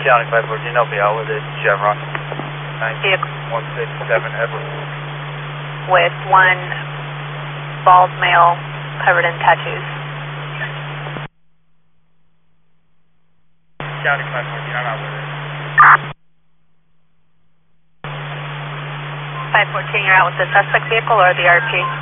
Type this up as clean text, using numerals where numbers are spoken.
County 514, I'll be out with it. Chevron. Vehicle 167 Edward. with one bald male covered in tattoos. County 514, I'm out with it. 514, you're out with the suspect vehicle or the RP?